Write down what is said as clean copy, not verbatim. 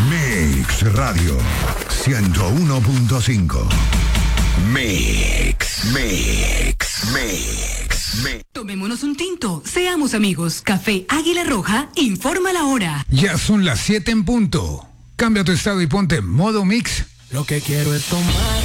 Mix Radio 101.5. Mix. Tomémonos un tinto, seamos amigos. Café Águila Roja informa la hora. Ya son las 7 en punto. Cambia tu estado y ponte modo mix. Lo que quiero es tomar.